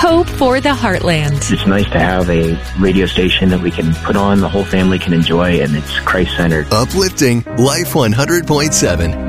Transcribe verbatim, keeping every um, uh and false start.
Hope for the Heartland. It's nice to have a radio station that we can put on, the whole family can enjoy, and it's Christ-centered. Uplifting Life one hundred point seven.